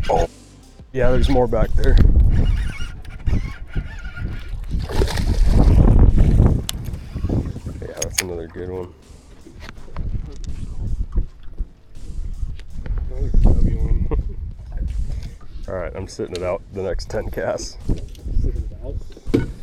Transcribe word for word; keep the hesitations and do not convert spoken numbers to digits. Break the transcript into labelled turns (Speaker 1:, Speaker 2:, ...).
Speaker 1: Oh, yeah, there's more back there. Yeah, that's another good one. Another chubby one. All right, I'm sitting it out the next ten casts.
Speaker 2: Sitting it out.